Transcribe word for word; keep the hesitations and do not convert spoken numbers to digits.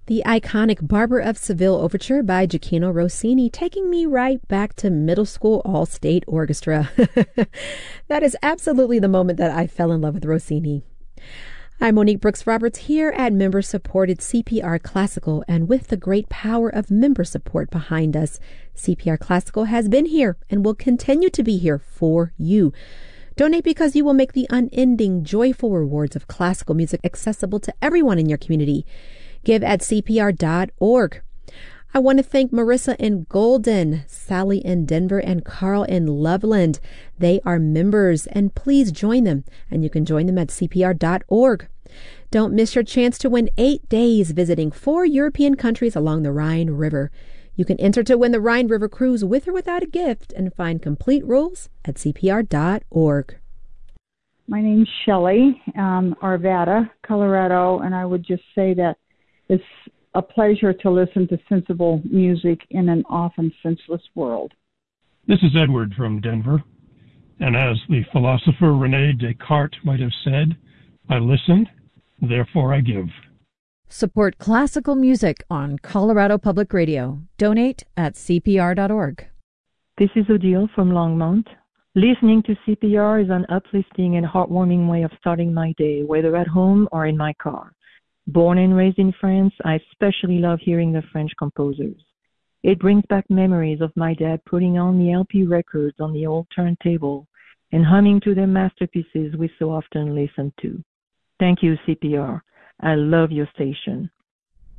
The iconic Barber of Seville Overture by Gioachino Rossini, taking me right back to middle school all-state orchestra. That is absolutely the moment that I fell in love with Rossini. I'm Monique Brooks Roberts here at member-supported C P R Classical, and with the great power of member support behind us, C P R Classical has been here and will continue to be here for you. Donate because you will make the unending, joyful rewards of classical music accessible to everyone in your community. Give at C P R dot org. I want to thank Marissa in Golden, Sally in Denver, and Carl in Loveland. They are members, and please join them, and you can join them at C P R dot org. Don't miss your chance to win eight days visiting four European countries along the Rhine River. You can enter to win the Rhine River Cruise with or without a gift and find complete rules at C P R dot org. My name's Shelley, um, Arvada, Colorado, and I would just say that it's a pleasure to listen to sensible music in an often senseless world. This is Edward from Denver, and as the philosopher René Descartes might have said, I listened, therefore I give. Support classical music on Colorado Public Radio. Donate at C P R dot org. This is Odile from Longmont. Listening to C P R is an uplifting and heartwarming way of starting my day, whether at home or in my car. Born and raised in France, I especially love hearing the French composers. It brings back memories of my dad putting on the L P records on the old turntable and humming to their masterpieces we so often listen to. Thank you, C P R. I love your station.